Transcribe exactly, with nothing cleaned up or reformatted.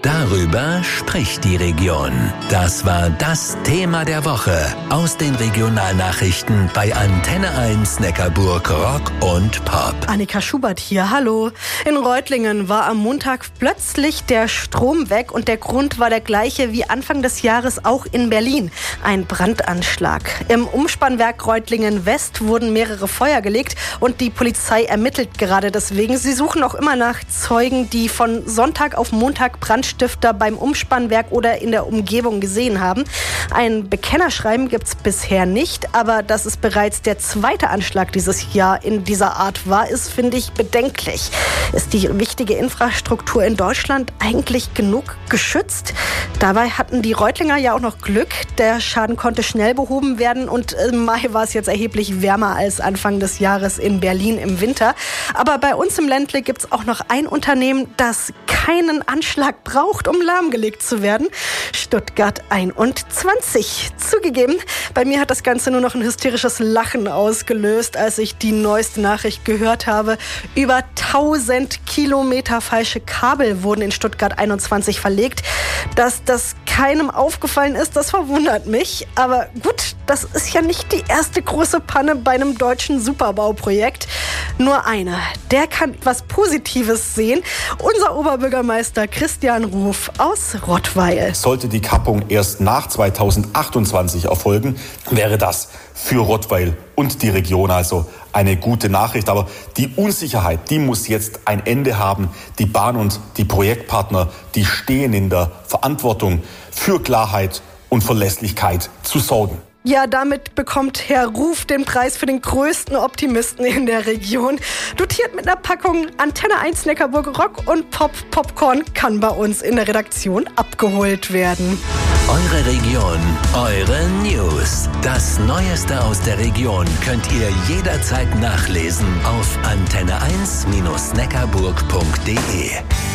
Darüber spricht die Region. Das war das Thema der Woche aus den Regionalnachrichten bei Antenne eins Neckarburg Rock und Pop. Annika Schubert hier, hallo. In Reutlingen war am Montag plötzlich der Strom weg und der Grund war der gleiche wie Anfang des Jahres auch in Berlin. Ein Brandanschlag. Im Umspannwerk Reutlingen West wurden mehrere Feuer gelegt und die Polizei ermittelt gerade deswegen. Sie suchen auch immer nach Zeugen, die von Sonntag auf Montag Brandstifter beim Umspannwerk oder in der Umgebung gesehen haben. Ein Bekennerschreiben gibt es bisher nicht, aber dass es bereits der zweite Anschlag dieses Jahr in dieser Art war, ist, finde ich, bedenklich. Ist die wichtige Infrastruktur in Deutschland eigentlich genug geschützt? Dabei hatten die Reutlinger ja auch noch Glück. Der Schaden konnte schnell behoben werden und im Mai war es jetzt erheblich wärmer als Anfang des Jahres in Berlin im Winter. Aber bei uns im Ländle gibt es auch noch ein Unternehmen, das keinen Anschlag braucht, um lahmgelegt zu werden. Stuttgart einundzwanzig. Zugegeben, bei mir hat das Ganze nur noch ein hysterisches Lachen ausgelöst, als ich die neueste Nachricht gehört habe. Über tausend Kilometer falsche Kabel wurden in Stuttgart einundzwanzig verlegt. Dass das keinem aufgefallen ist, das verwundert mich. Aber gut, das ist ja nicht die erste große Panne bei einem deutschen Superbauprojekt. Nur eine. Der kann etwas Positives sehen. Unser Oberbürgermeister Christian Ruf aus Rottweil. Sollte die Kappung erst nach zweitausendachtundzwanzig erfolgen, wäre das für Rottweil und die Region also eine gute Nachricht. Aber die Unsicherheit, die muss jetzt ein Ende haben. Die Bahn und die Projektpartner, die stehen in der Verantwortung, für Klarheit und Verlässlichkeit zu sorgen. Ja, damit bekommt Herr Ruf den Preis für den größten Optimisten in der Region. Dotiert mit einer Packung Antenne eins Neckarburg Rock und Pop Popcorn kann bei uns in der Redaktion abgeholt werden. Eure Region, eure News. Das Neueste aus der Region könnt ihr jederzeit nachlesen auf antenne eins Bindestrich neckarburg punkt de.